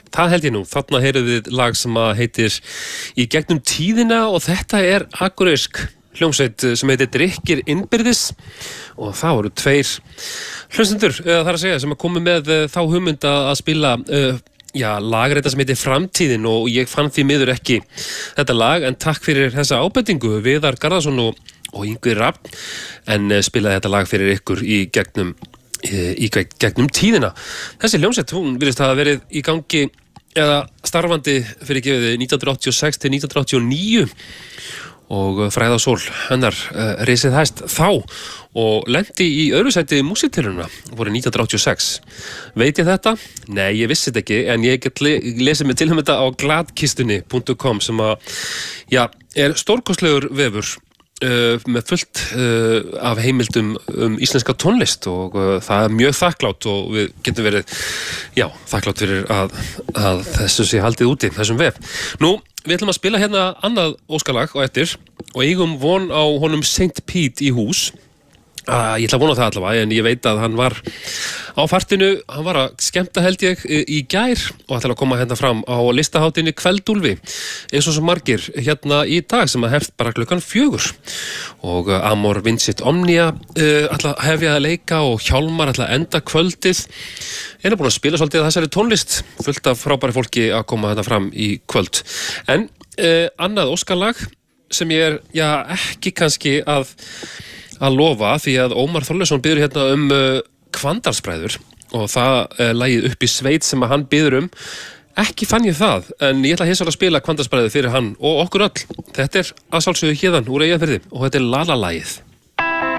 Það held ég nú. Þarna heyrðum við lag sem að heitir Í gegnum tíðina og þetta akureysk hljómsveit sem heitir Drykkir innbyrðis og það voru 2 hlustendur, þar að segja, sem að komu með þá hugmynd að spila lagreita sem heitir Framtíðin og ég fann því miður ekki þetta lag en takk fyrir þessa ábendingu Viðar Garðarsson og Yngvi Rafn en spilaði þetta lag fyrir ykkur í gegnum tíðina. Þessi hljómsveit, hún virðist hafa verið í gangi eða starfandi fyrir gefið 1986 til 1989 og Fræðasól hennar risið hæst þá og lenti í öðru sæti músíktilrauna voru 1986. Veit ég þetta? Nei, ég vissi þetta ekki en ég get lesið mig til þetta á gladkistunni.com sem er stórkostlegur vefur með fullt af heimildum íslenska tónlist og það mjög þakklátt og við getum verið þakklátt fyrir að þessu sé haldið úti, þessum vef. Nú, við ætlum að spila hérna annað óskalag á eftir og eigum von á honum St. Pete í hús. Ég ætla að vona það allavega en ég veit að hann var á fartinu, hann var að skemmta held ég í gær og ætla að koma hérna fram á listaháttinni Kveldúlfi eins og svo margir hérna í dag sem að hefst bara klukkan 4 og Amor Vincit Omnia ætla að hefja að leika og Hjálmar ætla að enda kvöldið búin að spila svolítið þessari tónlist fullt af frábæri fólki að koma hérna fram í kvöld en annað óskalag sem ég ekki kannski að lofa því að Ómar Þorleifsson biður hérna Hvannadalsbræður og það lagið upp í sveit sem að hann biður ekki fann ég það en ég ætla hins vegar að spila Hvannadalsbræður fyrir hann og okkur öll þetta að sjálfsögðu héðan úr Eyjafirði og þetta Lala-lagið